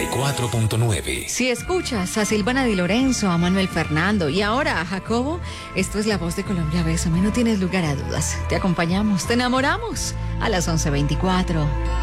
94.9. Si escuchas a Silvana Di Lorenzo, a Manuel Fernando y ahora a Jacobo, esto es La Voz de Colombia. Bésame, no tienes lugar a dudas. Te acompañamos, te enamoramos a las 11:24.